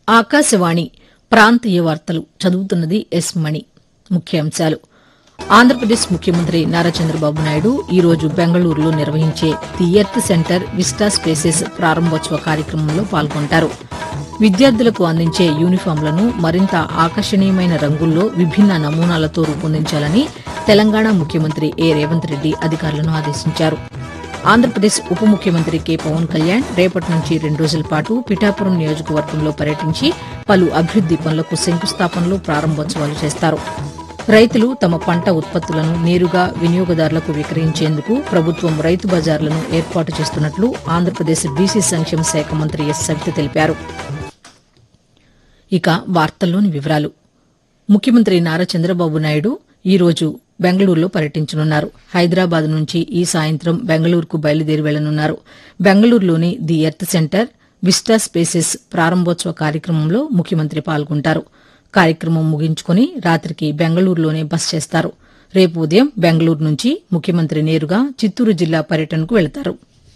ఆకాశవాణి ప్రాంతీయ వార్తలు చదువుతున్నది ఎస్ మణి. ముఖ్యాంశాలు. ఆంధ్రప్రదేశ్ ముఖ్యమంత్రి నారా చంద్రబాబు నాయుడు ఈ రోజు బెంగళూరులో నిర్వహించే the earth centre vista spaces ప్రారంభోత్సవ కార్యక్రమంలో పాల్గొంటారు. విద్యార్థులకు అందించే యూనిఫాంలను మరింత ఆకర్షణీయమైన రంగుల్లో విభిన్న నమూనాలతో రూపొందించాలని తెలంగాణ ముఖ్యమంత్రి ఏ రేవంత్ రెడ్డి అధికారులను ఆదేశించారు. ఆంధ్రప్రదేశ్ ఉప ముఖ్యమంత్రి కె పవన్ కళ్యాణ్ రేపటి నుంచి 2 రోజుల పాటు పిఠాపురం నియోజకవర్గంలో పర్యటించి పలు అభివృద్ది పనులకు శంకుస్థాపనలు, ప్రారంభోత్సవాలు చేస్తారు. రైతులు తమ పంట ఉత్పత్తులను నేరుగా వినియోగదారులకు విక్రయించేందుకు ప్రభుత్వం రైతు బజార్లను ఏర్పాటు చేస్తున్నట్లు ఆంధ్రప్రదేశ్ బీసీ సంక్షేమ శాఖ మంత్రి ఎస్ సవిత తెలిపారు. ఇక వార్తల్లోని వివరాలు. ముఖ్యమంత్రి నారా చంద్రబాబు నాయుడు ఈ రోజు బెంగళూరులో పర్యటించనున్నారు. హైదరాబాద్ నుంచి ఈ సాయంత్రం బెంగళూరుకు బయలుదేరి వెళ్లనున్నారు. బెంగళూరులోని the earth centre vista spaces ప్రారంభోత్సవ కార్యక్రమంలో ముఖ్యమంత్రి పాల్గొంటారు. కార్యక్రమం ముగించుకుని రాత్రికి బెంగళూరులోనే బస చేస్తారు. రేపు ఉదయం బెంగళూరు నుంచి ముఖ్యమంత్రి నేరుగా చిత్తూరు జిల్లా పర్యటనకు వెళతారు.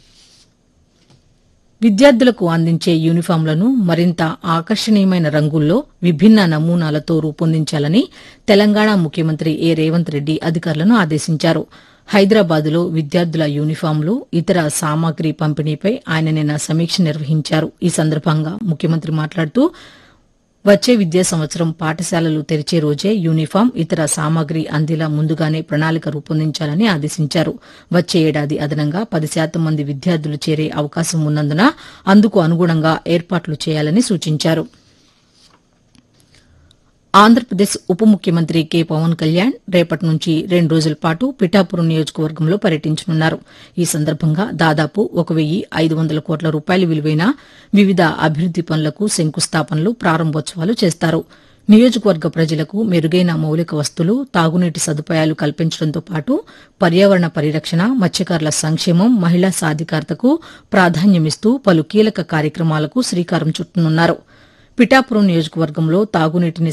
విద్యార్థులకు అందించే యూనిఫాంలను మరింత ఆకర్షణీయమైన రంగుల్లో విభిన్న నమూనాలతో రూపొందించాలని తెలంగాణ ముఖ్యమంత్రి ఏ రేవంత్ రెడ్డి అధికారులను ఆదేశించారు. హైదరాబాద్లో విద్యార్థుల యూనిఫాంలు, ఇతర సామాగ్రి పంపిణీపై ఆయన నిన్న సమీక్ష నిర్వహించారు. ఈ సందర్భంగా ముఖ్యమంత్రి మాట్లాడుతూ వచ్చే విద్యా సంవత్సరం పాఠశాలలు తెరిచే రోజే యూనిఫాం, ఇతర సామాగ్రి అందేలా ముందుగానే ప్రణాళిక రూపొందించాలని ఆదేశించారు. వచ్చే ఏడాది అదనంగా 10% మంది విద్యార్థులు చేరే అవకాశం ఉన్నందున అందుకు అనుగుణంగా ఏర్పాట్లు చేయాలని సూచించారు. ఆంధ్రప్రదేశ్ ఉప ముఖ్యమంత్రి కె పవన్ కళ్యాణ్ రేపటి నుంచి 2 రోజుల పాటు పిఠాపురం నియోజకవర్గంలో పర్యటించనున్నారు. ఈ సందర్భంగా దాదాపు 1,500 కోట్ల రూపాయల విలువైన వివిధ అభివృద్ది పనులకు శంకుస్థాపనలు, ప్రారంభోత్సవాలు చేస్తారు. నియోజకవర్గ ప్రజలకు మెరుగైన మౌలిక వస్తువులు, తాగునీటి సదుపాయాలు కల్పించడంతో పాటు పర్యావరణ పరిరక్షణ, మత్స్యకారుల సంక్షేమం, మహిళా సాధికారతకు ప్రాధాన్యమిస్తూ పలు కీలక కార్యక్రమాలకు శ్రీకారం చుట్టనున్నారు. పిఠాపురం నియోజకవర్గంలో తాగునీటిని